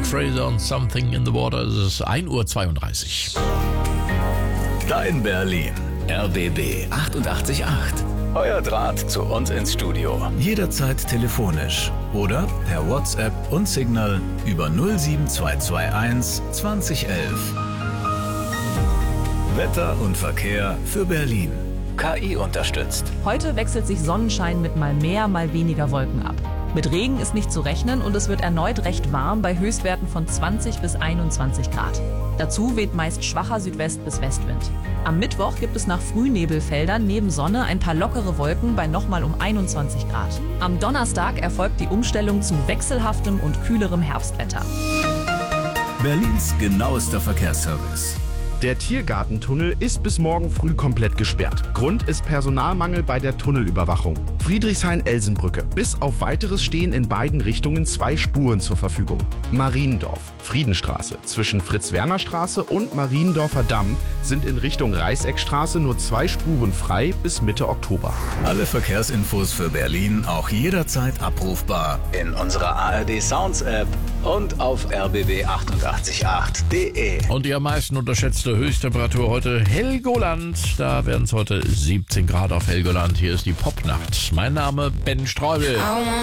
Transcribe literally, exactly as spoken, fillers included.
Fraser und Something in the Water. Es ist ein Uhr zweiunddreißig. Dein Berlin. R B B achtundachtzig Komma acht. Euer Draht zu uns ins Studio. Jederzeit telefonisch oder per WhatsApp und Signal über null sieben zwei zwei eins zwanzig elf. Wetter und Verkehr für Berlin. K I unterstützt. Heute wechselt sich Sonnenschein mit mal mehr, mal weniger Wolken ab. Mit Regen ist nicht zu rechnen und es wird erneut recht warm bei Höchstwerten von zwanzig bis einundzwanzig Grad. Dazu weht meist schwacher Südwest- bis Westwind. Am Mittwoch gibt es nach Frühnebelfeldern neben Sonne ein paar lockere Wolken bei nochmal um einundzwanzig Grad. Am Donnerstag erfolgt die Umstellung zu wechselhaftem und kühlerem Herbstwetter. Berlins genauester Verkehrsservice. Der Tiergartentunnel ist bis morgen früh komplett gesperrt. Grund ist Personalmangel bei der Tunnelüberwachung. Friedrichshain-Elsenbrücke. Bis auf Weiteres stehen in beiden Richtungen zwei Spuren zur Verfügung. Mariendorf, Friedenstraße zwischen Fritz-Werner-Straße und Mariendorfer Damm sind in Richtung Reißeckstraße nur zwei Spuren frei bis Mitte Oktober. Alle Verkehrsinfos für Berlin auch jederzeit abrufbar in unserer A R D Sounds App und auf r b b achtundachtzig Komma acht punkt de. Und die am meisten unterschätzte Höchsttemperatur heute Helgoland. Da werden es heute siebzehn Grad auf Helgoland. Hier ist die Popnacht. Mein Name Ben Streubel.